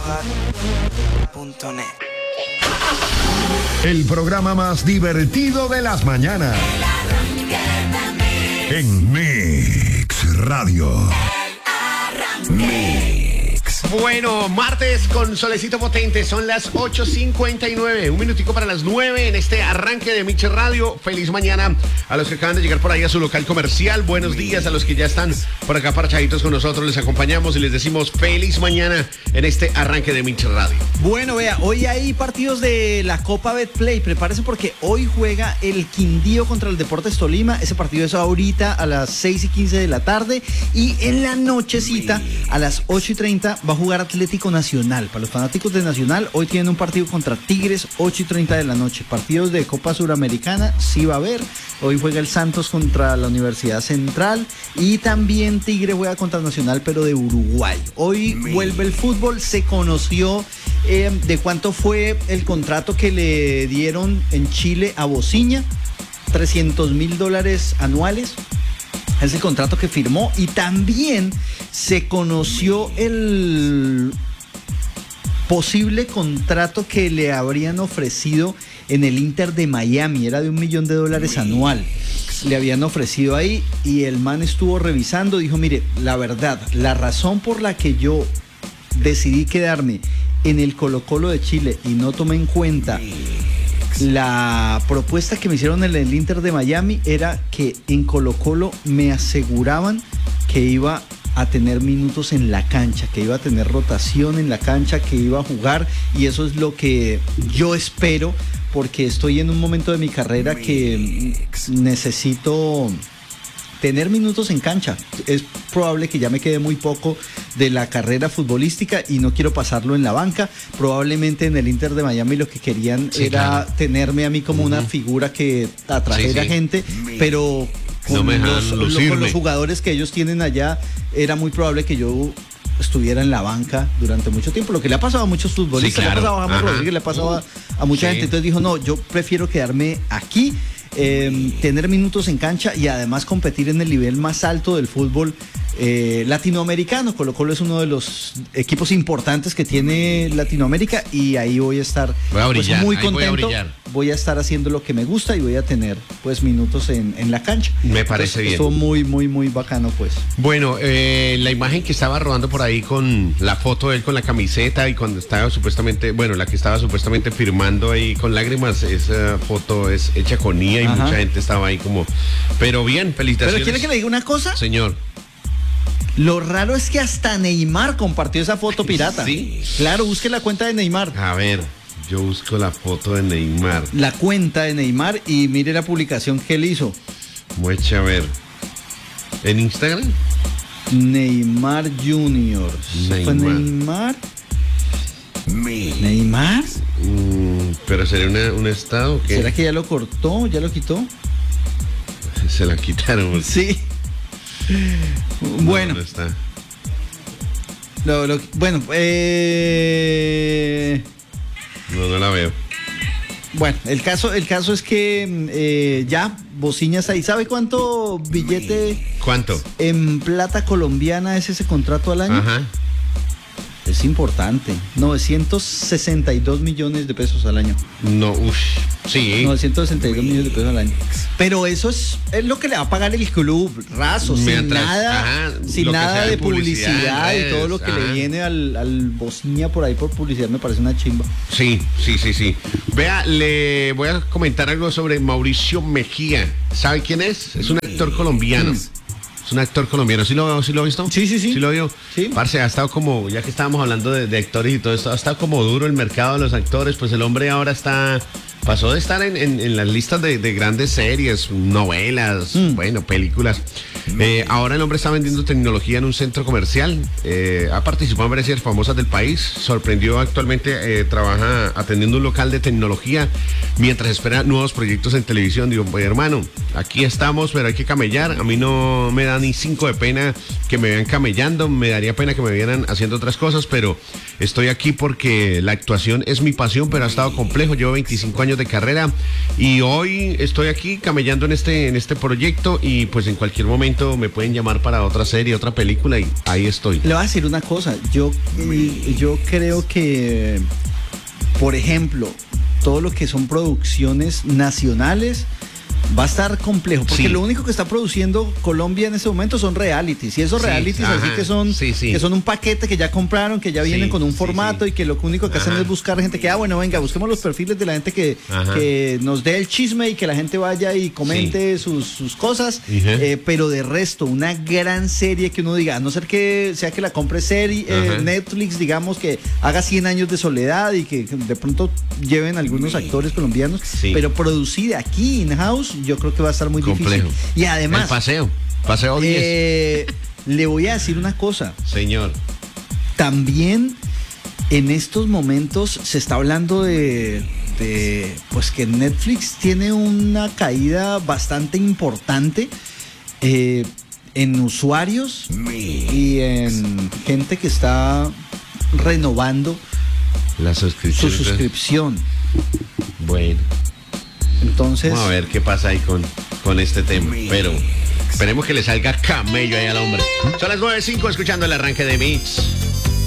radiohot.net. El programa más divertido de las mañanas. En Mix Radio. Mix. Bueno, martes con solecito potente, son las 8:59, un minutico para las 9 en este arranque de Mix Radio. Feliz mañana a los que acaban de llegar por ahí a su local comercial. Buenos días a los que ya están por acá parchaditos con nosotros. Les acompañamos y les decimos feliz mañana en este arranque de Mix Radio. Bueno, vea, hoy hay partidos de la Copa Betplay. Prepárese porque hoy juega el Quindío contra el Deportes Tolima. Ese partido es ahorita a las 6:15 de la tarde. Y en la nochecita, a las 8:30, va a jugar Atlético Nacional. Para los fanáticos de Nacional, hoy tienen un partido contra Tigres, 8:30 de la noche. Partidos de Copa Suramericana, sí va a haber. Hoy juega el Santos contra la Universidad Central y también Tigre juega contra Nacional, pero de Uruguay. Hoy vuelve el fútbol. Se conoció de cuánto fue el contrato que le dieron en Chile a Bociña, $300,000 anuales. Es el contrato que firmó, y también se conoció el posible contrato que le habrían ofrecido en el Inter de Miami. Era de $1 millón anual. Le habían ofrecido ahí y el man estuvo revisando. Dijo, mire, la verdad, la razón por la que yo decidí quedarme en el Colo-Colo de Chile y no tomé en cuenta la propuesta que me hicieron en el Inter de Miami era que en Colo-Colo me aseguraban que iba a tener minutos en la cancha, que iba a tener rotación en la cancha, que iba a jugar, y eso es lo que yo espero, porque estoy en un momento de mi carrera que necesito tener minutos en cancha. Es probable que ya me quede muy poco de la carrera futbolística y no quiero pasarlo en la banca. Probablemente en el Inter de Miami lo que querían era tenerme a mí como una figura que atrajera gente, pero con los jugadores que ellos tienen allá era muy probable que yo estuviera en la banca durante mucho tiempo, lo que le ha pasado a muchos futbolistas, le ha pasado a James Rodríguez, le ha pasado a mucha gente. Entonces dijo, no, yo prefiero quedarme aquí, tener minutos en cancha y además competir en el nivel más alto del fútbol latinoamericano. Colo-Colo es uno de los equipos importantes que tiene Latinoamérica y ahí voy a estar muy contento. Voy a estar haciendo lo que me gusta y voy a tener pues minutos en la cancha. Me parece bien. Estuvo muy, muy, muy bacano pues. Bueno, la imagen que estaba rodando por ahí con la foto de él con la camiseta y cuando estaba supuestamente, bueno, la que estaba supuestamente firmando ahí con lágrimas, esa foto es hecha con IA y mucha gente estaba ahí como, pero bien, felicitaciones. ¿Pero quiere que le diga una cosa? Señor. Lo raro es que hasta Neymar compartió esa foto pirata. Sí. Claro, busque la cuenta de Neymar. A ver, yo busco la foto de Neymar. La cuenta de Neymar y mire la publicación que él hizo. Muecha a ver. ¿En Instagram? Neymar Junior. ¿Fue Neymar? ¿Neymar? Pero sería un estado o qué? ¿Será que ya lo cortó? ¿Ya lo quitó? Se la quitaron. Sí. Bueno. ¿Dónde está? Bueno, No la veo. Bueno, el caso es que ya Bociña está ahí. ¿Sabe cuánto billete? ¿Cuánto? En plata colombiana es ese contrato al año. Ajá. Es importante. 962 millones de pesos al año. No, sí. 962 millones de pesos al año. Pero eso es lo que le va a pagar el club, raso, sin nada de publicidad y todo lo que le viene al Bociña por ahí por publicidad. Me parece una chimba. Sí. Vea, le voy a comentar algo sobre Mauricio Mejía. ¿Sabe quién es? Es un actor colombiano. Es un actor colombiano. ¿Sí lo ha visto? Sí. ¿Sí lo vio? Sí. Parce, ha estado como, ya que estábamos hablando de actores y todo esto, ha estado como duro el mercado de los actores. Pues el hombre ahora pasó de estar en las listas de grandes series, novelas, bueno, películas. Ahora el hombre está vendiendo tecnología en un centro comercial. Ha participado en varias series famosas del país. Sorprendió actualmente, trabaja atendiendo un local de tecnología mientras espera nuevos proyectos en televisión. Digo, pues, hermano, aquí estamos, pero hay que camellar. A mí no me da ni 5 de pena que me vean camellando. Me daría pena que me vieran haciendo otras cosas, pero estoy aquí porque la actuación es mi pasión, pero ha estado complejo. Llevo 25 años de carrera y hoy estoy aquí camellando en este proyecto y pues en cualquier momento me pueden llamar para otra serie, otra película y ahí estoy. Le voy a decir una cosa, yo creo que, por ejemplo, todo lo que son producciones nacionales va a estar complejo, porque Sí. lo único que está produciendo Colombia en este momento son realities, y esos Sí, realities así ajá, que son, sí. que son un paquete que ya compraron, que ya vienen Sí, con un sí, formato sí. y que lo único que hacen Ajá. es buscar gente que, bueno, venga, busquemos los perfiles de la gente Ajá. que nos dé el chisme y que la gente vaya y comente sus cosas, Ujú. pero de resto, una gran serie que uno diga, a no ser que sea que la compre serie, Ajá. Netflix, digamos, que haga 100 años de soledad y que de pronto lleven algunos actores colombianos, Sí. pero producida aquí in-house, yo creo que va a estar muy Complejo. difícil. Y además, El paseo 10. le voy a decir una cosa, Señor. también en estos momentos se está hablando de pues que Netflix tiene una caída bastante importante en usuarios y en gente que está renovando La su suscripción. suscripción. Bueno, Entonces, vamos a ver qué pasa ahí con este tema. Pero esperemos que le salga camello ahí al hombre. Son las 9:05 escuchando el arranque de Mix.